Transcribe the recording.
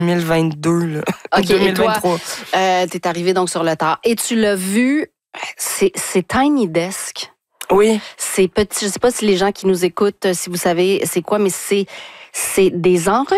2022, là. OK, 2023. et toi, t'es arrivé donc sur le tard. Et tu l'as vu, c'est Tiny Desk. Oui. C'est petit, je sais pas si les gens qui nous écoutent, si vous savez c'est quoi, mais c'est des enregistrements